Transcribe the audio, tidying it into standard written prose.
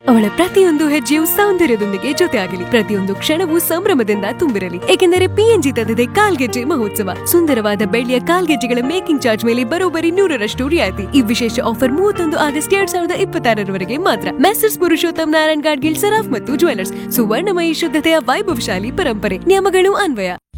ಅವಳ ಪ್ರತಿಯೊಂದು ಹೆಜ್ಜೆಯು ಸೌಂದರ್ಯದೊಂದಿಗೆ ಜೊತೆಯಾಗಲಿ, ಪ್ರತಿಯೊಂದು ಕ್ಷಣವೂ ಸಂಭ್ರಮದಿಂದ ತುಂಬಿರಲಿ. ಏಕೆಂದರೆ PNG ತಂದಿದೆ ಕಾಲ್ಗೆಜ್ಜೆ ಮಹೋತ್ಸವ. ಸುಂದರವಾದ ಬೆಳ್ಳಿಯ ಕಾಲ್ಗೆಜ್ಜೆಗಳ ಮೇಕಿಂಗ್ ಚಾರ್ಜ್ ಮೇಲೆ ಬರೋಬ್ಬರಿ 100% ರಿಯಾಯಿತಿ. ಈ ವಿಶೇಷ ಆಫರ್ 31 ಆಗಸ್ಟ್ 2026 ಮಾತ್ರ. ಮೆಸರ್ಸ್ ಪುರುಷೋತ್ತಮ್ ನಾರಾಯಣ್ ಗಾಡ್ಗಿಲ್, ಸರಾಫ್ ಮತ್ತು ಜ್ಯುವೆಲರ್ಸ್. ಸುವರ್ಣಮಯಿ ಶುದ್ಧತೆಯ ವೈಭವಶಾಲಿ ಪರಂಪರೆ. ನಿಯಮಗಳು ಅನ್ವಯ.